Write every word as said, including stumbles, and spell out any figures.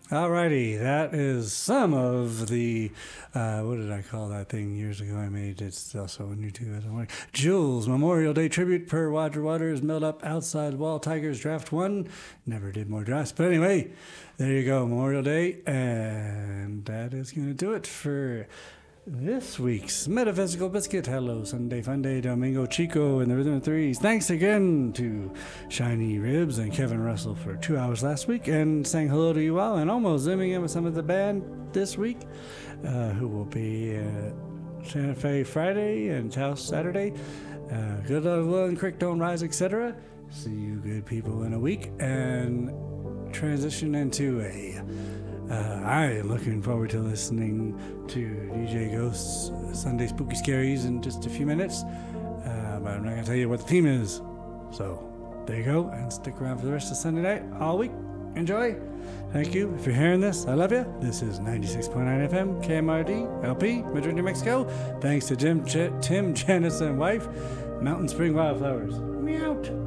Alrighty, that is some of the, uh, what did I call that thing years ago I made? It's also on YouTube. Doesn't work. Jules, Memorial Day tribute per Roger Waters, milled up outside wall, Tigers draft one. Never did more drafts. But anyway, there you go, Memorial Day. And that is going to do it for this week's Metaphysical Biscuit. Hello, Sunday Funday, Domingo Chico, and the Rhythm of Threes. Thanks again to Shiny Ribs and Kevin Russell for two hours last week, and saying hello to you all, and almost zooming in with some of the band this week, uh, who will be uh, Santa Fe Friday and Taos Saturday. Uh, good luck, Will and Creek Don't Rise, et cetera. See you good people in a week, and transition into a Uh, I am looking forward to listening to D J Ghost's Sunday Spooky Scaries in just a few minutes, uh, but I'm not going to tell you what the theme is. So, there you go, and stick around for the rest of Sunday night, all week. Enjoy. Thank you. If you're hearing this, I love you. This is ninety-six point nine F M, K M R D, L P, Madrid, New Mexico. Thanks to Jim, Ch- Tim, Janice, and wife, Mountain Spring Wildflowers. Meow.